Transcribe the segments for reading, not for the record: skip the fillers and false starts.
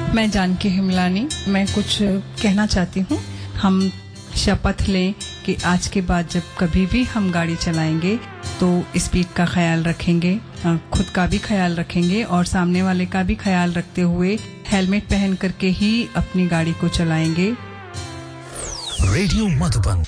मैं जानकी हिमलानी, मैं कुछ कहना चाहती हूँ। हम शपथ लें कि आज के बाद जब कभी भी हम गाड़ी चलाएंगे तो स्पीड का ख्याल रखेंगे, खुद का भी ख्याल रखेंगे और सामने वाले का भी ख्याल रखते हुए हेलमेट पहन करके ही अपनी गाड़ी को चलाएंगे। रेडियो मधुबन।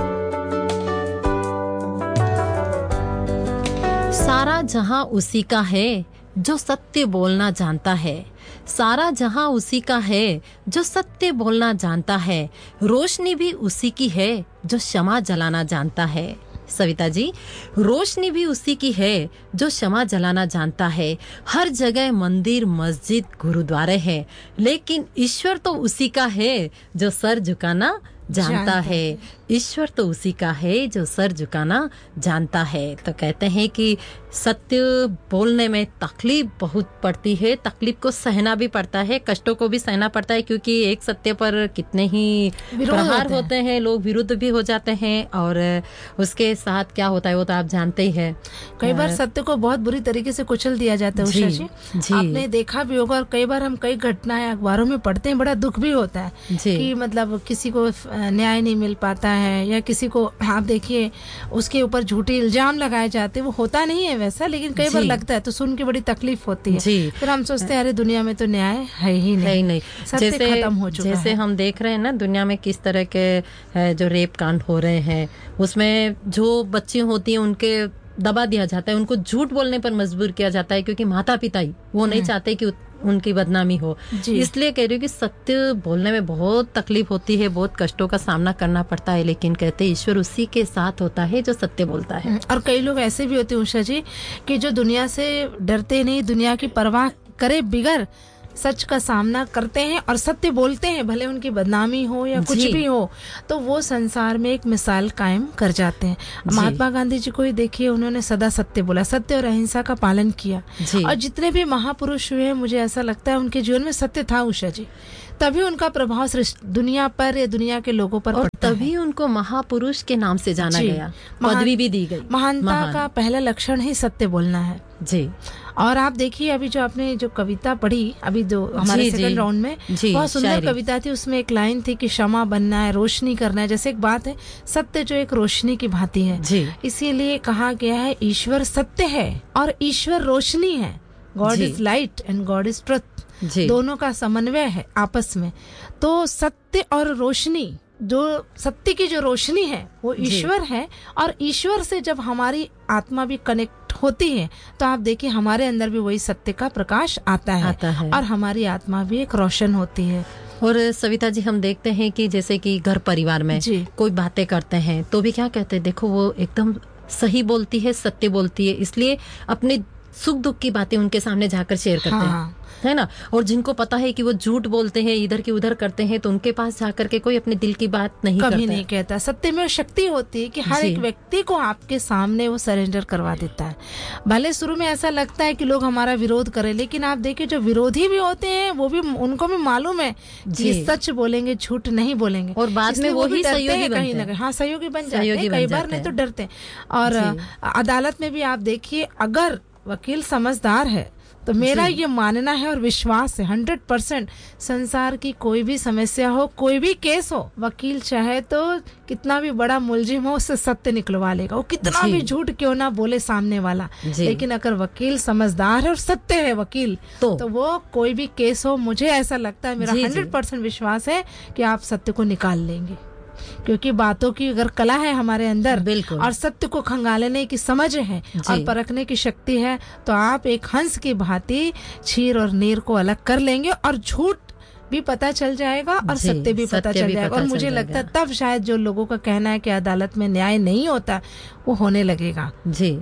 सारा जहां उसी का है जो सत्य बोलना जानता है, सारा जहां उसी का है जो सत्य बोलना जानता है, रोशनी भी उसी की है जो क्षमा जलाना जानता है। सविता जी, रोशनी भी उसी की है जो क्षमा जलाना जानता है। हर जगह मंदिर, मस्जिद, गुरुद्वारे हैं, लेकिन ईश्वर तो उसी का है जो सर झुकाना जानता है। ईश्वर तो उसी का है जो सर झुकाना जानता है। तो कहते हैं कि सत्य बोलने में तकलीफ बहुत पड़ती है, तकलीफ को सहना भी पड़ता है, कष्टों को भी सहना पड़ता है, क्योंकि एक सत्य पर कितने ही प्रहार होते हैं, लोग विरुद्ध भी हो जाते हैं और उसके साथ क्या होता है वो तो आप जानते ही हैं। कई बार सत्य को बहुत बुरी तरीके से कुचल दिया जाता है उषा जी। आपने देखा भी होगा और कई बार हम कई घटनाएं अखबारों में पढ़ते हैं, बड़ा दुख भी होता है कि मतलब किसी को न्याय नहीं मिल पाता है या किसी को आप देखिए उसके ऊपर झूठे इल्जाम लगाए जाते हैं। वो होता नहीं है वैसा, लेकिन कई बार लगता है तो सुन के बड़ी तकलीफ होती है। फिर हम सोचते हैं अरे दुनिया में तो न्याय है ही नहीं, सत्य खत्म हो चुका है। जैसे हम देख रहे हैं ना दुनिया में किस तरह के जो रेप कांड हो रहे हैं, उसमें जो बच्ची होती हैं उनके दबा दिया जाता है, उनको झूठ बोलने पर मजबूर किया जाता है, क्योंकि माता पिता ही वो नहीं चाहते कि उनकी बदनामी हो। इसलिए कह रही हूँ कि सत्य बोलने में बहुत तकलीफ होती है, बहुत कष्टों का सामना करना पड़ता है, लेकिन कहते हैं ईश्वर उसी के साथ होता है जो सत्य बोलता है। और कई लोग ऐसे भी होते हैं उषा जी कि जो दुनिया से डरते नहीं, दुनिया की परवाह करे बिगर सच का सामना करते हैं और सत्य बोलते हैं, भले उनकी बदनामी हो या कुछ भी हो, तो वो संसार में एक मिसाल कायम कर जाते हैं। महात्मा गांधी जी को ही देखिए, उन्होंने सदा सत्य बोला, सत्य और अहिंसा का पालन किया। और जितने भी महापुरुष हुए, मुझे ऐसा लगता है उनके जीवन में सत्य था उषा जी, तभी उनका प्रभाव दुनिया पर या दुनिया के लोगों पर और तभी उनको महापुरुष के नाम से जाना गया, पदवी भी दी गई। महानता का पहला लक्षण ही सत्य बोलना है जी। और आप देखिए अभी जो आपने जो कविता पढ़ी अभी जो हमारे सेकंड राउंड में, बहुत सुंदर कविता थी। उसमें एक लाइन थी कि क्षमा बनना है, रोशनी करना है। जैसे एक बात है, सत्य जो एक रोशनी की भांति है, इसीलिए कहा गया है ईश्वर सत्य है और ईश्वर रोशनी है। God is light and God is truth, दोनों का समन्वय है आपस में। तो सत्य और रोशनी, जो सत्य की जो रोशनी है वो ईश्वर है, और ईश्वर से जब हमारी आत्मा भी कनेक्ट होती है तो आप देखिए हमारे अंदर भी वही सत्य का प्रकाश आता है और हमारी आत्मा भी एक रोशन होती है। और सविता जी, हम देखते हैं कि जैसे कि घर परिवार में कोई बातें करते हैं तो भी क्या कहते हैं, देखो वो एकदम सही बोलती है, सत्य बोलती है, इसलिए अपने सुख दुख की बातें उनके सामने जाकर शेयर करते हैं, है ना। और जिनको पता है कि वो झूठ बोलते हैं, इधर की उधर करते हैं, तो उनके पास जाकर के कोई अपने दिल की बात कभी नहीं कहता। सत्य में शक्ति होती है कि हर एक व्यक्ति को आपके सामने वो सरेंडर करवा देता है। भले शुरू में ऐसा लगता है कि लोग हमारा विरोध करें, लेकिन आप देखिए जो विरोधी भी होते हैं वो भी, उनको भी मालूम है कि सच बोलेंगे, झूठ नहीं बोलेंगे, और बाद में वो ही सहयोगी कहीं ना कहीं सहयोगी बन जाते हैं, कई बार नहीं तो डरते हैं। और अदालत में भी आप देखिए, अगर वकील समझदार है तो मेरा ये मानना है और विश्वास है 100%, संसार की कोई भी समस्या हो, कोई भी केस हो, वकील चाहे तो कितना भी बड़ा मुलजिम हो उससे सत्य निकलवा लेगा, वो कितना भी झूठ क्यों ना बोले सामने वाला। लेकिन अगर वकील समझदार है और सत्य है वकील, तो वो कोई भी केस हो, मुझे ऐसा लगता है, मेरा 100% विश्वास है कि आप सत्य को निकाल लेंगे, क्योंकि बातों की अगर कला है हमारे अंदर और सत्य को खंगालने की समझ है और परखने की शक्ति है, तो आप एक हंस की भांति क्षीर और नीर को अलग कर लेंगे और झूठ भी पता चल जाएगा और सत्य भी पता चल जाएगा। और मुझे लगता है तब शायद जो लोगों का कहना है कि अदालत में न्याय नहीं होता, वो होने लगेगा।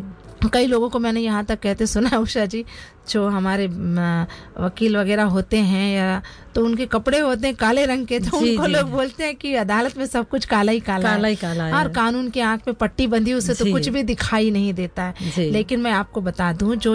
कई लोगों को मैंने यहाँ तक कहते सुना है उषा जी, जो हमारे वकील वगैरह होते हैं या तो उनके कपड़े होते हैं काले रंग के, तो उनको लोग बोलते हैं कि अदालत में सब कुछ काला ही काला है और कानून की आंख पे पट्टी बंधी, उसे तो कुछ भी दिखाई नहीं देता है। लेकिन मैं आपको बता दूं, जो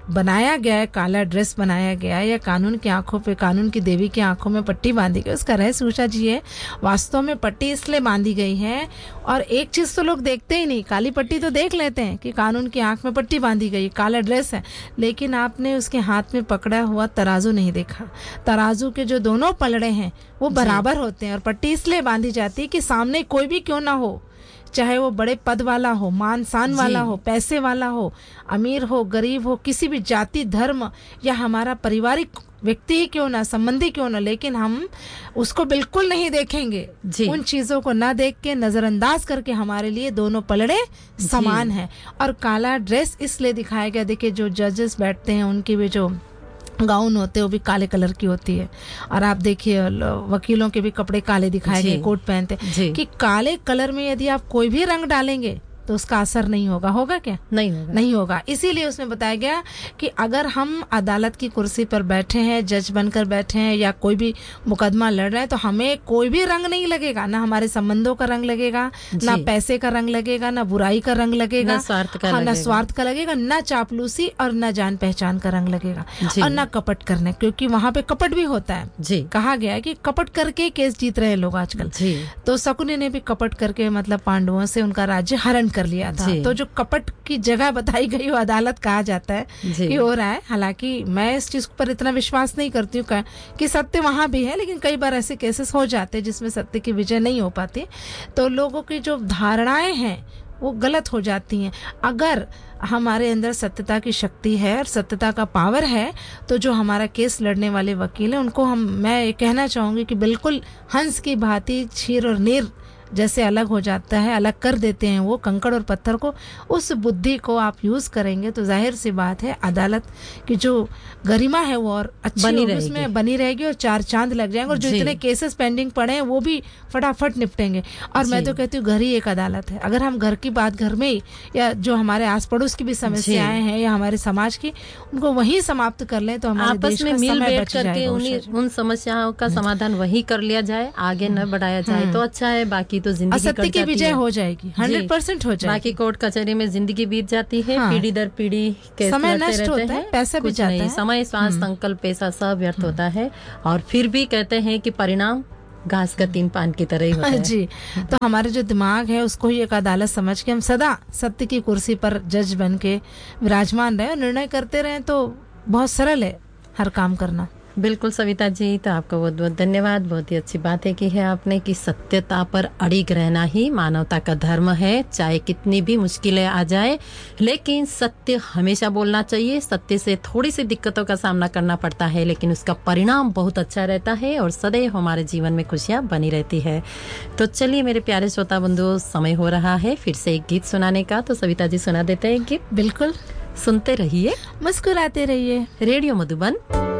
बनाया गया है, काला ड्रेस बनाया गया है, या कानून की आंखों पे, कानून की देवी की आंखों में पट्टी बांधी गई, उसका रहस्य उषा जी है। वास्तव में पट्टी इसलिए बांधी गई है, और एक चीज तो लोग देखते ही नहीं, काली पट्टी तो देख लेते हैं कि कानून की आंख में पट्टी बांधी गई, काला ड्रेस है, लेकिन आपने उसके हाथ में पकड़ा हुआ तराजू नहीं देखा। तराजू के जो दोनों पलड़े हैं वो बराबर होते हैं, और पट्टी इसलिए बांधी जाती है कि सामने कोई भी क्यों ना हो, चाहे वो बड़े पद वाला हो, मान शान वाला हो, पैसे वाला हो, अमीर हो, गरीब हो, किसी भी जाति, धर्म या हमारा पारिवारिक व्यक्ति ही क्यों ना, संबंधी क्यों ना, लेकिन हम उसको बिल्कुल नहीं देखेंगे। उन चीजों को ना देख के, नजरअंदाज करके हमारे लिए दोनों पलड़े समान हैं। और काला ड्रेस इसलिए दिखाया गया, देखिए जो जजेस बैठते हैं उनकी भी जो गाउन होते हैं वो भी काले कलर की होती है, और आप देखिए वकीलों के भी कपड़े काले दिखाए गए, कोट पहनते, कि काले कलर में यदि आप कोई भी रंग डालेंगे तो उसका असर नहीं होगा। होगा क्या? नहीं होगा। इसीलिए उसमें बताया गया कि अगर हम अदालत की कुर्सी पर बैठे हैं, जज बनकर बैठे हैं, या कोई भी मुकदमा लड़ रहे हैं, तो हमें कोई भी रंग नहीं लगेगा, ना हमारे संबंधों का रंग लगेगा, ना पैसे का रंग लगेगा, ना बुराई का रंग लगेगा, ना स्वार्थ का लगेगा, ना चापलूसी और ना जान पहचान का रंग लगेगा, और ना कपट करने, क्योंकि वहां पे कपट भी होता है। कहा गया है कि कपट करके केस जीत रहे हैं लोग आजकल। तो शकुनी ने भी कपट करके मतलब पांडवों से उनका राज्य हरण कर लिया था। तो जो कपट की जगह बताई गई वो अदालत कहा जाता है कि हो रहा है। हालांकि मैं इस चीज पर इतना विश्वास नहीं करती हूँ कि सत्य वहां भी है, लेकिन कई बार ऐसे केसेस हो जाते हैं जिसमें सत्य की विजय नहीं हो पाती, तो लोगों की जो धारणाएं हैं वो गलत हो जाती हैं। अगर हमारे अंदर सत्यता की शक्ति है और सत्यता का पावर है, तो जो हमारा केस लड़ने वाले वकील हैं उनको मैं ये कहना चाहूंगी कि बिल्कुल हंस की भांति क्षीर और नीर जैसे अलग हो जाता है, अलग कर देते हैं वो कंकड़ और पत्थर को। उस बुद्धि को आप यूज करेंगे तो जाहिर सी बात है अदालत की जो गरिमा है वो और अच्छी उसमें बनी रहेगी, और 4 चांद लग जाएंगे, और जो इतने केसेस पेंडिंग पड़े हैं वो भी फटाफट निपटेंगे। और मैं तो कहती हूँ घर ही एक अदालत है। अगर हम घर की बात घर में ही, या जो हमारे आस पड़ोस की भी समस्याएं हैं या हमारे समाज की, उनको वहीं समाप्त कर लें तो हमारे देश का समय बच जाएगा। उन समस्याओं का समाधान वहीं कर लिया जाए, आगे न बढ़ाया जाए तो अच्छा है। बाकी तो जिंदगी सत्य की विजय हो जाएगी, 100% हो जाएगी। बाकी कोर्ट कचहरी में जिंदगी बीत जाती है, पीढ़ी दर पीढ़ी समय नष्ट होता है, पैसा भी जाता है, समय, श्वास, संकल्प, पैसा सब व्यर्थ होता है। और फिर भी कहते हैं कि परिणाम घास का 3 पान की तरह ही होता है। जी, तो हमारे जो दिमाग है उसको ही एक अदालत समझ के हम सदा सत्य की कुर्सी पर जज बन के विराजमान रहे और निर्णय करते रहे, तो बहुत सरल है हर काम करना। बिल्कुल सविता जी, तो आपका बहुत बहुत धन्यवाद। बहुत ही अच्छी बात है की है आपने कि सत्यता पर अड़िग रहना ही मानवता का धर्म है। चाहे कितनी भी मुश्किलें आ जाए, लेकिन सत्य हमेशा बोलना चाहिए। सत्य से थोड़ी सी दिक्कतों का सामना करना पड़ता है, लेकिन उसका परिणाम बहुत अच्छा रहता है और सदैव हमारे जीवन में खुशियां बनी रहती है। तो चलिए मेरे प्यारे श्रोता बंधुओं, समय हो रहा है फिर से एक गीत सुनाने का। तो सविता जी सुना देते हैं गीत। बिल्कुल, सुनते रहिए, मुस्कुराते रहिए। रेडियो मधुबन